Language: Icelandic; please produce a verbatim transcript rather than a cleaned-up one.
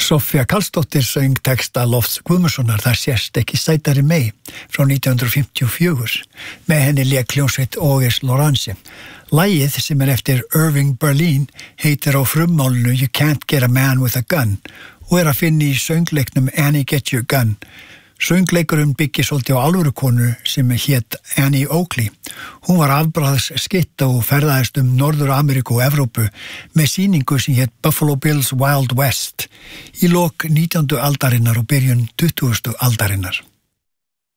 Soffía Karlsdóttir söng texta Lofts Guðmundssonar Það sést ekki sætari mei frá nítján hundruð fimmtíu og fjögur. Með henni lék hljómsveit August Lawrence. Lagið sem er eftir Irving Berlin heitir á frummálinu You Can't Get a Man with a Gun og er að finna í söngleiknum Annie Get Your Gun. Söngleikurinn byggir svolítið á alvöru konu sem hét Annie Oakley. Hún var afbragðs skytta og ferðaðist um Norður-Ameríku og Evrópu með sýningu sem hét Buffalo Bills Wild West í lok nítjándu aldarinnar og byrjun tuttugustu aldarinnar.